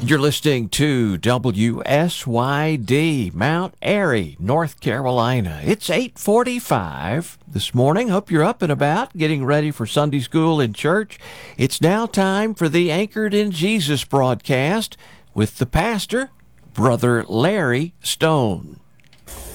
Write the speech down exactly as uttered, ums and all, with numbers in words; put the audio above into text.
You're listening to W S Y D, Mount Airy, North Carolina. It's eight forty-five this morning. Hope you're up and about, getting ready for Sunday school in church. It's now time for the Anchored in Jesus broadcast with the pastor, Brother Larry Stone.